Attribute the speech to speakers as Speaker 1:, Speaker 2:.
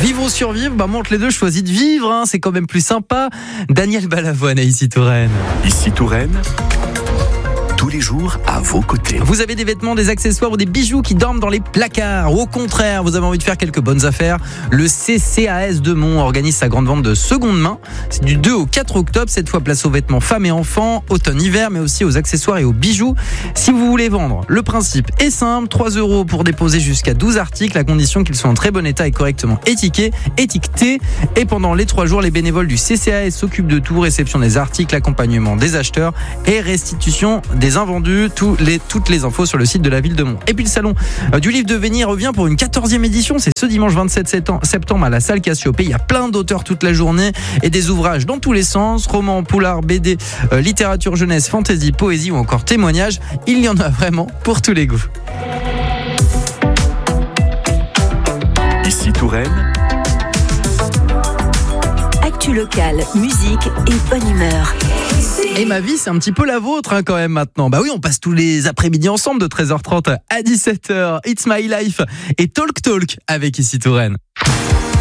Speaker 1: Vivre ou survivre, moi entre les deux, je choisis de vivre, hein, c'est quand même plus sympa. Daniel Balavoine à Ici Touraine.
Speaker 2: Ici Touraine, tous les jours à vos côtés.
Speaker 1: Vous avez des vêtements, des accessoires ou des bijoux qui dorment dans les placards. Au contraire, vous avez envie de faire quelques bonnes affaires. Le CCAS de Mont organise sa grande vente de seconde main. C'est du 2 au 4 octobre. Cette fois, place aux vêtements femmes et enfants, automne-hiver, mais aussi aux accessoires et aux bijoux. Si vous voulez vendre, le principe est simple. 3 € pour déposer jusqu'à 12 articles, à condition qu'ils soient en très bon état et correctement étiquetés. Et pendant les 3 jours, les bénévoles du CCAS s'occupent de tout. Réception des articles, accompagnement des acheteurs et restitution des invendus. Toutes les infos sur le site de la ville de Mont. Et puis le salon du livre de Vénier revient pour une 14e édition. C'est ce dimanche 27 septembre à la salle Cassiopée. Il y a plein d'auteurs toute la journée et des ouvrages dans tous les sens. Romans, poulard, BD, littérature jeunesse, fantasy, poésie ou encore témoignages. Il y en a vraiment pour tous les goûts.
Speaker 2: Ici Touraine,
Speaker 3: actu locale, musique et bonne humeur.
Speaker 1: Et ma vie, c'est un petit peu la vôtre quand même maintenant. Bah oui, on passe tous les après-midi ensemble de 13h30 à 17h. It's My Life et Talk avec Ici Touraine.